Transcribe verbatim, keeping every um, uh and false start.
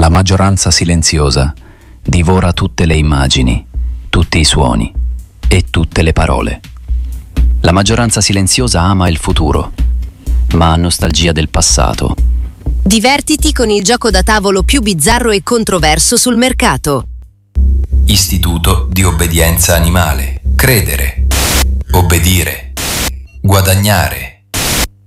La maggioranza silenziosa divora tutte le immagini, tutti i suoni e tutte le parole. La maggioranza silenziosa ama il futuro, ma ha nostalgia del passato. Divertiti con il gioco da tavolo più bizzarro e controverso sul mercato. Istituto di obbedienza animale. Credere, obbedire, guadagnare.